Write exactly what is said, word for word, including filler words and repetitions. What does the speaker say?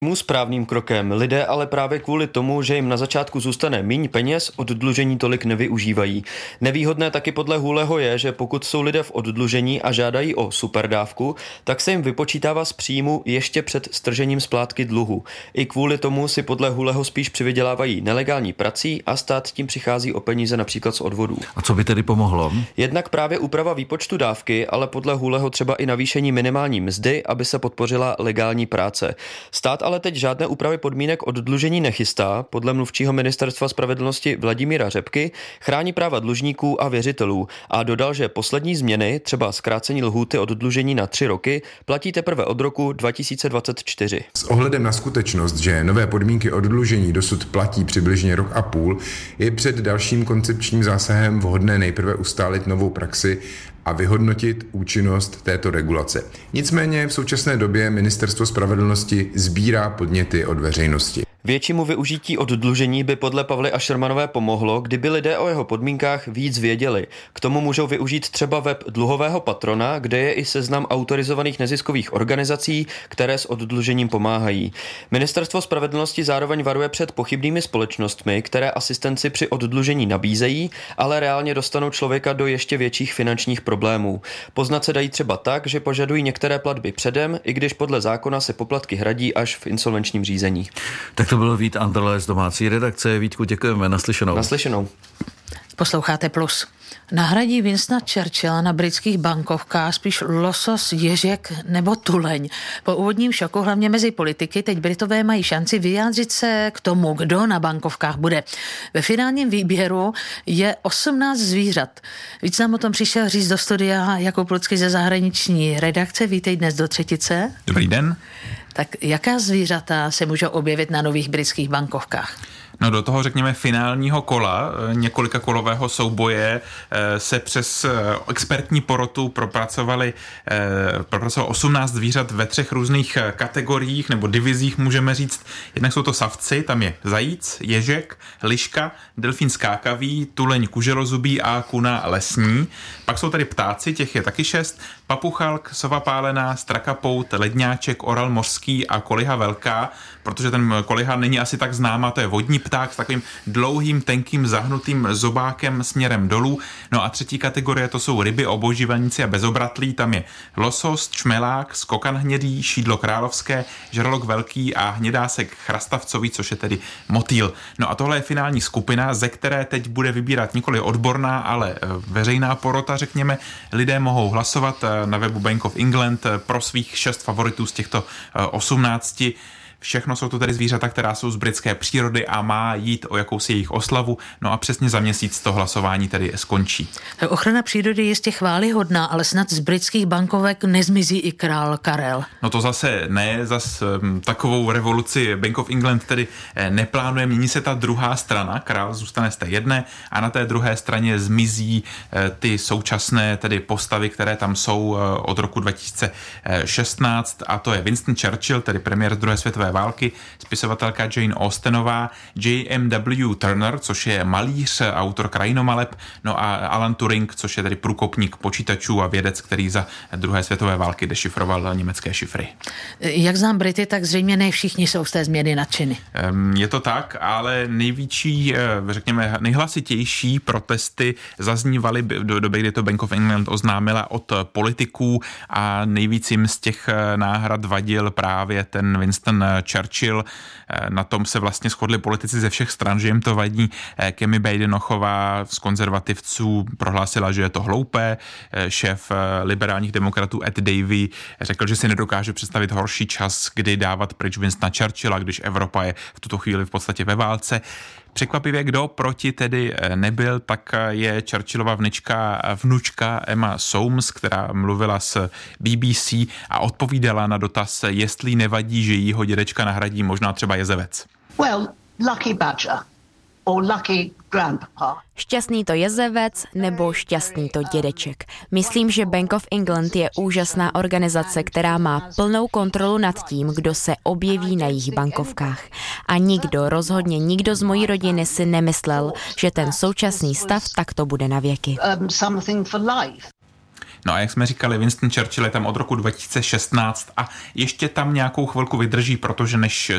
Mu správným krokem. Lidé ale právě kvůli tomu, že jim na začátku zůstane míň peněz, oddlužení tolik nevyužívají. Nevýhodné taky podle Hůleho je, že pokud jsou lidé v oddlužení a žádají o superdávku, tak se jim vypočítává z příjmu ještě před stržením splátky dluhu. I kvůli tomu si podle Hůleho spíš přivydělávají nelegální prací a stát tím přichází o peníze například z odvodů. A co by tedy pomohlo? Jednak právě úprava výpočtu dávky, ale podle Hůleho třeba i navýšení minimální mzdy, aby se podpořila legální práce. Stát ale teď žádné úpravy podmínek oddlužení nechystá. Podle mluvčího ministerstva spravedlnosti Vladimíra Řepky chrání práva dlužníků a věřitelů a dodal, že poslední změny, třeba zkrácení lhůty oddlužení na tři roky, platí teprve od roku dva tisíce dvacet čtyři. S ohledem na skutečnost, že nové podmínky oddlužení dosud platí přibližně rok a půl, je před dalším koncepčním zásahem vhodné nejprve ustálit novou praxi a vyhodnotit účinnost této regulace. Nicméně v současné době Ministerstvo spravedlnosti sbírá podněty od veřejnosti. Většímu využití oddlužení by podle Pavly Ašermanové pomohlo, kdyby lidé o jeho podmínkách víc věděli. K tomu můžou využít třeba web dluhového patrona, kde je i seznam autorizovaných neziskových organizací, které s oddlužením pomáhají. Ministerstvo spravedlnosti zároveň varuje před pochybnými společnostmi, které asistenci při oddlužení nabízejí, ale reálně dostanou člověka do ještě větších finančních problémů. Poznat se dají třeba tak, že požadují některé platby předem, i když podle zákona se poplatky hradí až v insolvenčním řízení. Tak to byl Vít Anderle z domácí redakce. Vítku, děkujeme. Naslyšenou. Naslyšenou. Posloucháte Plus. Nahradí Winstona Churchilla na britských bankovkách spíš losos, ježek nebo tuleň. Po úvodním šoku, hlavně mezi politiky, teď Britové mají šanci vyjádřit se k tomu, kdo na bankovkách bude. Ve finálním výběru je osmnáct zvířat. Víc nám o tom přišel říct do studia Jakub Lucky ze zahraniční redakce. Vítej dnes do třetice. Dobrý den. Tak jaká zvířata se můžou objevit na nových britských bankovkách? No do toho, řekněme, finálního kola, několika kolového souboje se přes expertní porotu propracovali, propracovali osmnáct zvířat ve třech různých kategoriích nebo divizích, můžeme říct. Jednak jsou to savci, tam je zajíc, ježek, liška, delfín skákavý, tuleň kuželozubý a kuna lesní. Pak jsou tady ptáci, těch je taky šest, papuchalk, sova pálená, strakapout, ledňáček, oral mořský a koliha velká, protože ten koliha není asi tak známá, to je vodní pták s takovým dlouhým, tenkým, zahnutým zobákem směrem dolů. No a třetí kategorie, to jsou ryby, obojživelníci a bezobratlí, tam je losos, čmelák, skokan hnědý, šídlo královské, žralok velký a hnědásek chrastavcový, což je tedy motýl. No a tohle je finální skupina, ze které teď bude vybírat nikoli odborná, ale veřejná porota, řekněme. Lidé mohou hlasovat na webu Bank of England pro svých šest favoritů z těchto osmnácti. Všechno jsou to tedy zvířata, která jsou z britské přírody a má jít o jakousi jejich oslavu. No a přesně za měsíc to hlasování tedy skončí. Ochrana přírody je jistě chvályhodná, ale snad z britských bankovek nezmizí i král Karel. No to zase ne, zase takovou revoluci Bank of England tedy neplánuje. Mění se ta druhá strana, král zůstane z té jedné a na té druhé straně zmizí ty současné tedy postavy, které tam jsou od roku dva tisíce šestnáct, a to je Winston Churchill, tedy premiér z druhé světové války, spisovatelka Jane Austenová, J M W Turner, což je malíř, autor krajinomaleb, no a Alan Turing, což je tedy průkopník počítačů a vědec, který za druhé světové války dešifroval německé šifry. Jak znám Brity, tak zřejmě ne všichni jsou z té změny nadšeny. Je to tak, ale největší, řekněme, nejhlasitější protesty zaznívaly do doby, kdy to Bank of England oznámila od politiků a nejvíc jim z těch náhrad vadil právě ten Winston Churchill. Na tom se vlastně shodli politici ze všech stran, že jim to vadí. Kemi Badenochová z konzervativců prohlásila, že je to hloupé. Šéf liberálních demokratů Ed Davey řekl, že si nedokáže představit horší čas, kdy dávat pryč Winstona Churchilla, když Evropa je v tuto chvíli v podstatě ve válce. Překvapivě, kdo proti tedy nebyl, tak je Churchillova vnička, vnučka Emma Soames, která mluvila s B B C a odpovídala na dotaz, jestli nevadí, že jího dědečka nahradí možná třeba jezevec. Well, lucky badger or lucky grandpa. Šťastný to jezevec nebo šťastný to dědeček. Myslím, že Bank of England je úžasná organizace, která má plnou kontrolu nad tím, kdo se objeví na jejich bankovkách. A nikdo, rozhodně nikdo z mojí rodiny si nemyslel, že ten současný stav takto bude na věky. Um, something for life. No a jak jsme říkali, Winston Churchill je tam od roku dva tisíce šestnáct a ještě tam nějakou chvilku vydrží, protože než